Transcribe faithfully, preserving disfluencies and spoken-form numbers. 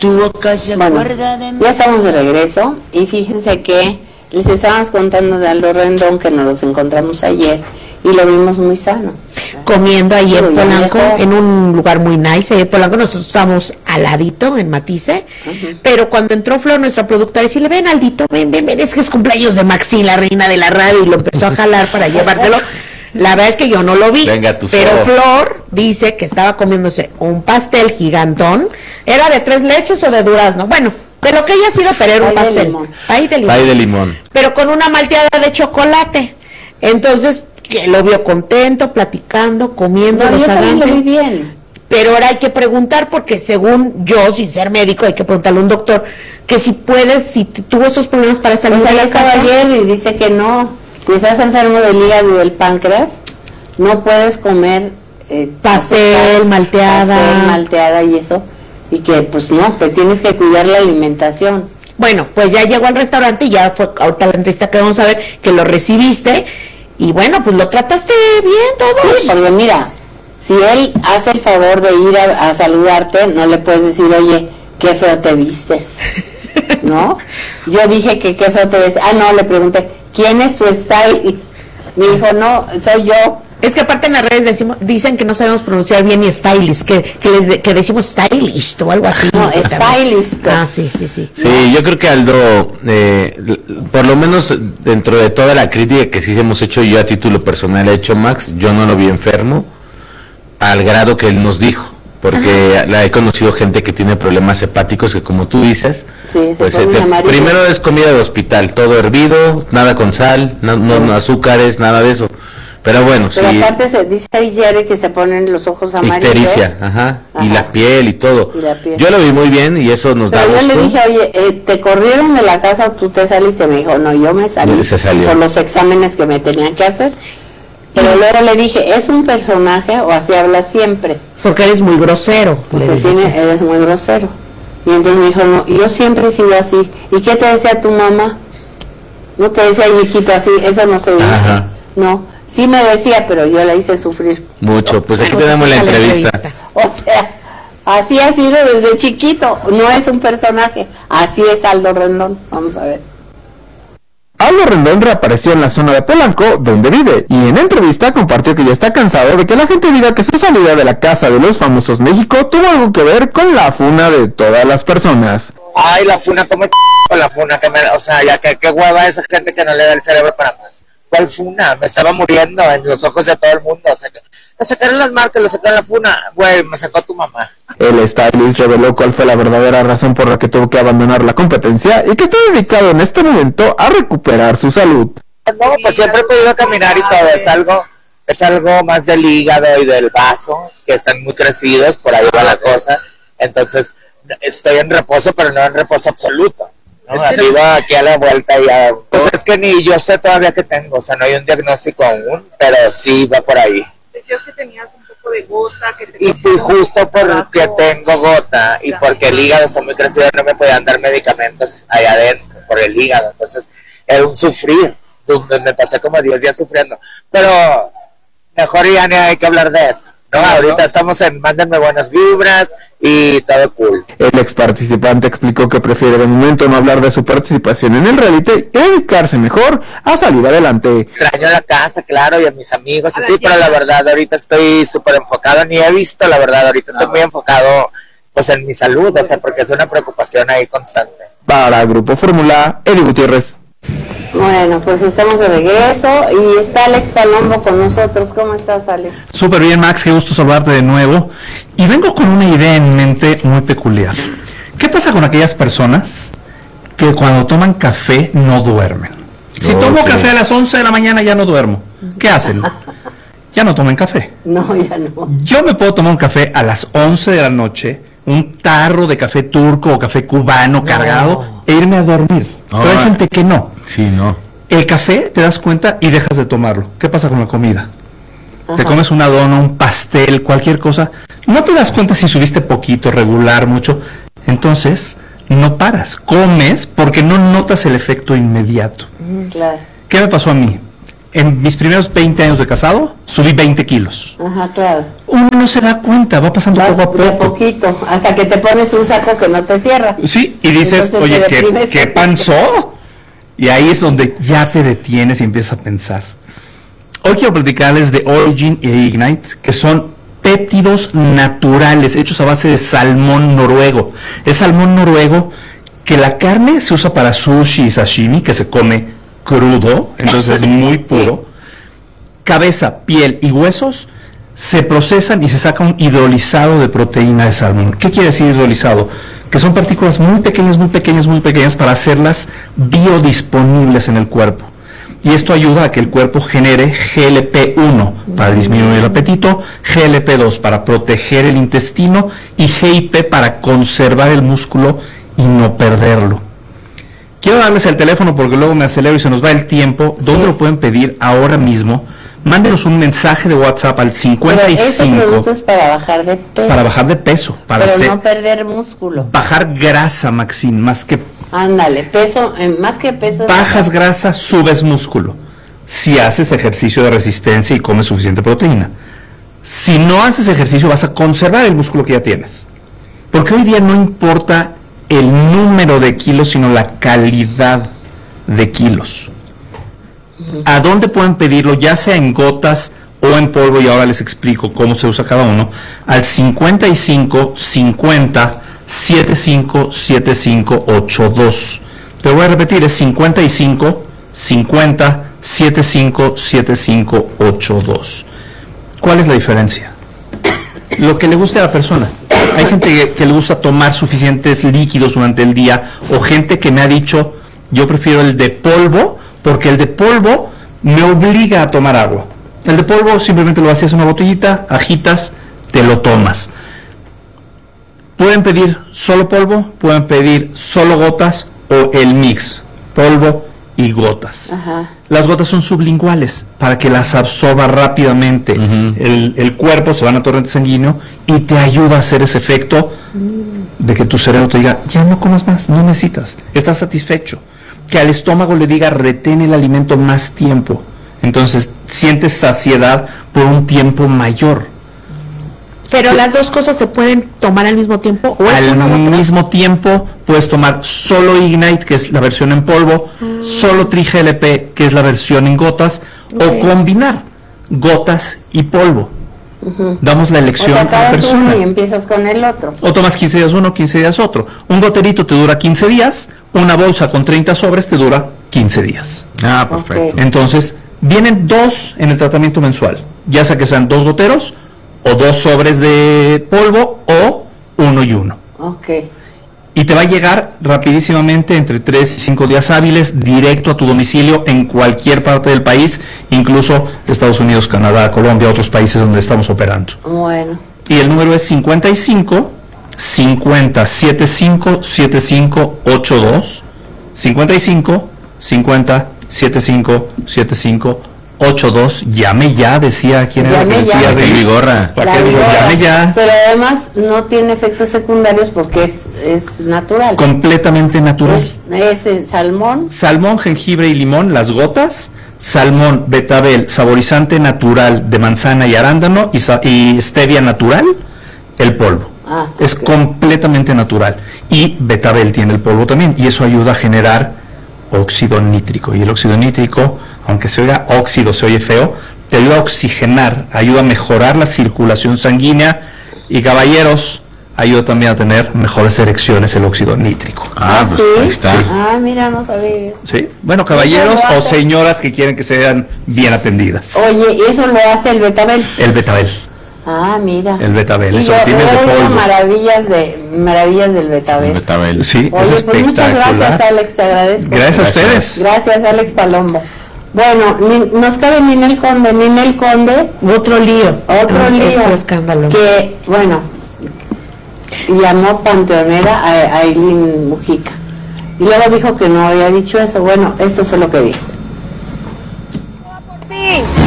Tu boca se Bueno, acuerda de mí. ya estamos de regreso y fíjense que les estábamos contando de Aldo Rendón, que nos los encontramos ayer y lo vimos muy sano. Comiendo ahí en Pero ya Polanco, mejor. en un lugar muy nice, ahí en Polanco, nosotros estábamos al ladito, en Matisse, Ujú. pero cuando entró Flor, nuestra productora, decirle, ven Aldito, ven, ven, ven, es que es cumpleaños de Maxi, la reina de la radio, y lo empezó a jalar para llevárselo. La verdad es que yo no lo vi, Venga, tú pero solo. Flor dice que estaba comiéndose un pastel gigantón, ¿era de tres leches o de durazno? Bueno, de lo que haya sido, pero era un Pay de pastel. limón. Pay de limón. Pay de limón. Pero con una malteada de chocolate. Entonces, que lo vio contento, platicando, comiendo, No, yo también lo gozadamente. vi bien. Pero ahora hay que preguntar, porque según yo, sin ser médico, hay que preguntarle a un doctor, que si puedes, si t- tuvo esos problemas para salir Pues de ahí la estaba casa. ayer y dice que no, si estás enfermo del hígado y del páncreas, no puedes comer eh, Pastel, azúcar, malteada. pastel, malteada y eso, y que pues no, te tienes que cuidar la alimentación. Bueno, pues ya llegó al restaurante y ya fue ahorita la entrevista que vamos a ver, que lo recibiste, y bueno, pues lo trataste bien todo. Sí, porque mira, si él hace el favor de ir a, a saludarte, no le puedes decir, oye, qué feo te vistes, ¿no? Yo dije que qué feo te ves. Ah, no, le pregunté, ¿quién es tu stylist? Me dijo, no, soy yo. Es que aparte en las redes decimos, dicen que no sabemos pronunciar bien ni stylish, que, que, les de- que decimos stylish o algo así. No, stylist. Ah, sí, sí, sí. Sí, yo creo que Aldo, eh, l- por lo menos dentro de toda la crítica que sí hemos hecho, yo a título personal he hecho, Max, yo no lo vi enfermo, al grado que él nos dijo, porque la he conocido gente que tiene problemas hepáticos que, como tú dices, Sí, se pues ponen te- amarillos. primero es comida de hospital, todo hervido, nada con sal, no, no- no azúcares, nada de eso. Pero bueno, Pero sí, aparte se dice ahí Jerry que se ponen los ojos amarillos. ictericia, ajá, y Ajá. la piel y todo. Y la piel. Yo lo vi muy bien y eso nos da Pero yo gusto. le dije, oye, eh, ¿te corrieron de la casa o tú te saliste? Me dijo, no, yo me salí Se salió. por los exámenes que me tenían que hacer. Pero luego le dije, ¿es un personaje o así hablas siempre? Porque eres muy grosero. le Porque dijiste. tiene, eres muy grosero. Y entonces me dijo, no, yo siempre he sido así. ¿Y qué te decía tu mamá? No te decía, hijito, así, eso no se dice. Ajá. No, sí me decía, pero yo la hice sufrir. Mucho, pues aquí Pues tenemos la escucha entrevista. O sea, así ha sido desde chiquito. No es un personaje. Así es Aldo Rendón. Vamos a ver. Aldo Rendón reapareció en la zona de Polanco, donde vive, y en entrevista compartió que ya está cansado de que la gente diga que su salida de la casa de los famosos México tuvo algo que ver con la funa de todas las personas. Ay, la funa, como con la funa, que me, o sea, ya que qué hueva esa gente que no le da el cerebro para más. ¿Cuál funa? Me estaba muriendo en los ojos de todo el mundo. O sea, que le sacaron las marcas, le sacaron la funa. Güey, me sacó tu mamá. El stylist reveló cuál fue la verdadera razón por la que tuvo que abandonar la competencia y que está dedicado en este momento a recuperar su salud. No, pues siempre he podido caminar y todo. Es algo, es algo más del hígado y del vaso, que están muy crecidos, por ahí va la cosa. Entonces, estoy en reposo, pero no en reposo absoluto. ¿no? Ha sido aquí a la vuelta y a... Pues es que ni yo sé todavía qué tengo, o sea, no hay un diagnóstico aún, pero sí va por ahí. Decías que tenías un poco de gota, que te Y, y justo porque tengo gota y porque el hígado está muy crecido, no me podían dar medicamentos ahí adentro por el hígado, entonces era un sufrir, donde me pasé como diez días sufriendo, pero mejor ya ni hay que hablar de eso. No, ahorita estamos en mándenme buenas vibras y todo cool. El ex participante explicó que prefiere de momento no hablar de su participación en el reality y dedicarse mejor a salir adelante. Extraño la casa, claro, y a mis amigos, así, pero la verdad ahorita estoy súper enfocado, ni he visto la verdad, ahorita estoy muy enfocado pues en mi salud, o sea, porque es una preocupación ahí constante. Para Grupo Fórmula, Eddie Gutiérrez. Bueno, pues estamos de regreso y está Alex Palombo con nosotros. ¿Cómo estás, Alex? Súper bien, Max, qué gusto saludarte de nuevo. Y vengo con una idea en mente muy peculiar. ¿Qué pasa con aquellas personas que cuando toman café no duermen? Si tomo Ok. café a las once de la mañana ya no duermo. ¿Qué hacen? Ya no tomen café. No, ya no. Yo me puedo tomar un café a las once de la noche, un tarro de café turco o café cubano cargado, e irme a dormir. Pero hay Ah. gente que no. Sí, no. El café te das cuenta y dejas de tomarlo. ¿Qué pasa con la comida? Te Ajá. comes una dona, un pastel, cualquier cosa. No te das cuenta si subiste poquito, regular, mucho. Entonces, no paras. Comes porque no notas el efecto inmediato. Claro. ¿Qué me pasó a mí? en mis primeros veinte años de casado, subí veinte kilos. Ajá, claro. Uno no se da cuenta, va pasando Vas poco a poco. de poquito, hasta que te pones un saco que no te cierra. Sí, y dices, Entonces oye, te ¿qué, deprimes ¿qué tantito. panzó? Y ahí es donde ya te detienes y empiezas a pensar. Hoy quiero platicarles de Origin e Ignite, que son péptidos naturales, hechos a base de salmón noruego. Es salmón noruego que la carne se usa para sushi y sashimi, que se come crudo, entonces es muy puro. Cabeza, piel y huesos se procesan y se saca un hidrolizado de proteína de salmón. ¿Qué quiere decir hidrolizado? Que son partículas muy pequeñas, muy pequeñas, muy pequeñas para hacerlas biodisponibles en el cuerpo. Y esto ayuda a que el cuerpo genere G L P uno para disminuir el apetito, G L P dos para proteger el intestino y G I P para conservar el músculo y no perderlo. Quiero darles el teléfono porque luego me acelero y se nos va el tiempo. ¿Dónde lo pueden pedir ahora mismo? Mándenos un mensaje de WhatsApp al cincuenta y Pero ese cinco producto es para bajar de peso. para bajar de peso, para pero hacer- no perder músculo. bajar grasa, Maxine, más que Ándale, peso, eh, más que peso. bajas grasa, subes músculo. Si haces ejercicio de resistencia y comes suficiente proteína. Si no haces ejercicio, vas a conservar el músculo que ya tienes. Porque hoy día no importa el número de kilos, sino la calidad de kilos. ¿A dónde pueden pedirlo? Ya sea en gotas o en polvo, y ahora les explico cómo se usa cada uno. Al cincuenta y cinco cincuenta setenta y cinco setenta y cinco ochenta y dos. Te voy a repetir, es cincuenta y cinco cincuenta setenta y cinco setenta y cinco ochenta y dos. ¿Cuál es la diferencia? Lo que le guste a la persona. Hay gente que, que le gusta tomar suficientes líquidos durante el día, o gente que me ha dicho, yo prefiero el de polvo, porque el de polvo me obliga a tomar agua. El de polvo simplemente lo vacías en una botellita, agitas, te lo tomas. Pueden pedir solo polvo, pueden pedir solo gotas o el mix, polvo y gotas. Ajá. Las gotas son sublinguales para que las absorba rápidamente. Ujú. el, el cuerpo se va a torrente sanguíneo y te ayuda a hacer ese efecto de que tu cerebro te diga, ya no comas más, no necesitas, estás satisfecho. Que al estómago le diga, retén el alimento más tiempo. Entonces sientes saciedad por un tiempo mayor. Pero las dos cosas se pueden tomar al mismo tiempo, o es Al una u otra. mismo tiempo puedes tomar solo Ignite, que es la versión en polvo, solo Tri G L P, que es la versión en gotas, Ok. o combinar gotas y polvo. Damos la O te elección a la acabas persona. uno y empiezas con el otro. O tomas quince días uno, quince días otro. Un goterito te dura quince días, una bolsa con treinta sobres te dura quince días. Ah, perfecto. Ok. Entonces, vienen dos en el tratamiento mensual, ya sea que sean dos goteros, o dos sobres de polvo, o uno y uno. Ok. Y te va a llegar rapidísimamente, entre tres y cinco días hábiles, directo a tu domicilio en cualquier parte del país, incluso Estados Unidos, Canadá, Colombia, otros países donde estamos operando. Bueno. Y el número es cincuenta y cinco cincuenta setenta y cinco setenta y cinco ochenta y dos, cincuenta y cinco cincuenta setenta y cinco setenta y cinco ochenta y dos. Llame ya, decía quién era Llame que ya. decías de El Vigorra. ¿Para La qué digo? vigora. Llame ya. Pero además no tiene efectos secundarios porque es, es natural. Completamente natural. Es, es el salmón. Salmón, jengibre y limón, las gotas. Salmón, betabel, saborizante natural de manzana y arándano, y, sa- y stevia natural, el polvo. Ah, Es ok. completamente natural. Y betabel tiene el polvo también, y eso ayuda a generar óxido nítrico. Y el óxido nítrico, aunque se oiga óxido, se oye feo, te ayuda a oxigenar, ayuda a mejorar la circulación sanguínea, y caballeros, ayuda también a tener mejores erecciones el óxido nítrico. Ah, pues ¿sí? ahí está. Ah, mira, no sabía eso. ¿Sí? Bueno, caballeros Eso lo o hace- señoras que quieren que sean bien atendidas. Oye, y eso lo hace el betabel. El betabel. Ah, mira. El betabel, Sí, eso yo lo tienes de he oído polvo. maravillas de maravillas del betabel. Betabel. Sí, Oye, es pues muchas espectacular. gracias, Alex, te agradezco. Gracias a Gracias. ustedes. Gracias, Alex Palombo. Bueno, ni- nos cabe Ninel Conde, Ninel Conde, Otro lío. otro Ah, lío. Otro escándalo. Que, bueno, llamó panteonera a a Aileen Mujica. Y luego dijo que no había dicho eso. Bueno, esto fue lo que dijo. Sí.